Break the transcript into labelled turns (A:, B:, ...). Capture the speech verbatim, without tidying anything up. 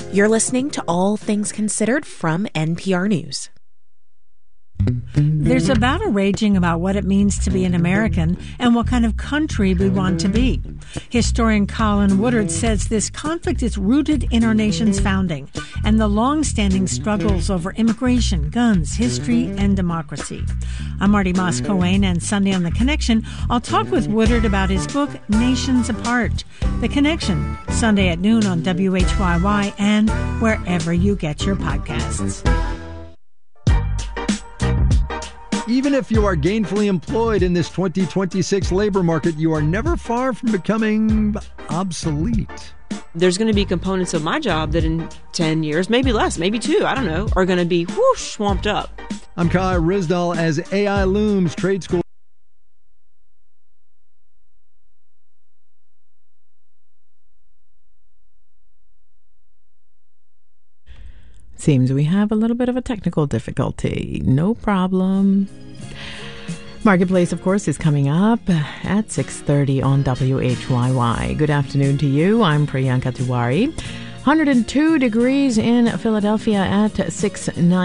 A: You're listening to All Things Considered from N P R News.
B: There's a battle raging about what it means to be an American and what kind of country we want to be. Historian Colin Woodard says this conflict is rooted in our nation's founding and the long-standing struggles over immigration, guns, history, and democracy. I'm Marty Moss-Coane, and Sunday on The Connection, I'll talk with Woodard about his book, Nations Apart. The Connection, Sunday at noon on W H Y Y and wherever you get your podcasts.
C: Even if you are gainfully employed in this twenty twenty-six labor market, you are never far from becoming obsolete.
D: There's going to be components of my job that in ten years, maybe less, maybe two, I don't know, are going to be whoosh, swamped up.
C: I'm Kai Rizdal. As A I looms, trade school.
E: Seems we have a little bit of a technical difficulty. No problem. Marketplace, of course, is coming up at six thirty on W H Y Y. Good afternoon to you. I'm Priyanka Tiwari. one hundred two degrees in Philadelphia at six nine.